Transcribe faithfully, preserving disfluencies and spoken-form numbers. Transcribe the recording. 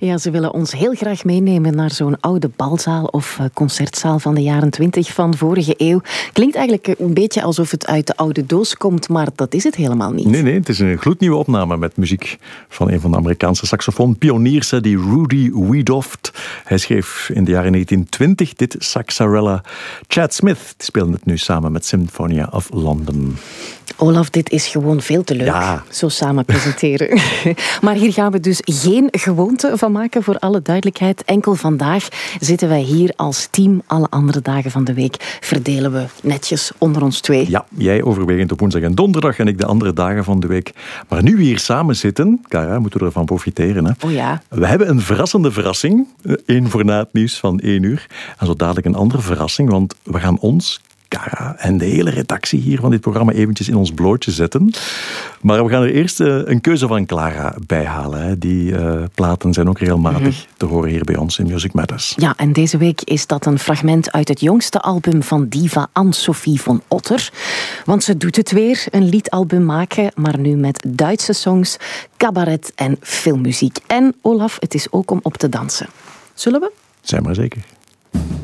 Ja, ze willen ons heel graag meenemen naar zo'n oude balzaal of concertzaal van de jaren twintig van vorige eeuw. Klinkt eigenlijk een beetje alsof het uit de oude doos komt, maar dat is het helemaal niet. Nee, nee, het is een gloednieuwe opname met muziek van een van de Amerikaanse saxofoonpioniers, die Rudy Wiedoeft. Hij schreef in de jaren negentien twintig dit Saxarella. Chad Smith speelde het nu samen met Symphonia of London. Olaf, dit is gewoon veel te leuk. Ja. Zo samen presenteren. Maar hier gaan we dus geen gewoonte van maken, voor alle duidelijkheid. Enkel vandaag zitten wij hier als team. Alle andere dagen van de week verdelen we netjes onder ons twee. Ja, jij overwegend op woensdag en donderdag en ik de andere dagen van de week. Maar nu we hier samen zitten, Cara, moeten we ervan profiteren. Hè? Oh ja. We hebben een verrassende verrassing. Eén voor na het nieuws van één uur. En zo dadelijk een andere verrassing, want we gaan ons... Cara en de hele redactie hier van dit programma eventjes in ons blootje zetten. Maar we gaan er eerst uh, een keuze van Clara bijhalen. Hè. Die uh, platen zijn ook regelmatig mm-hmm. te horen hier bij ons in Music Matters. Ja, en deze week is dat een fragment uit het jongste album van diva Anne-Sophie von Otter. Want ze doet het weer, een liedalbum maken, maar nu met Duitse songs, cabaret en filmmuziek. En Olaf, het is ook om op te dansen. Zullen we? Zijn maar zeker.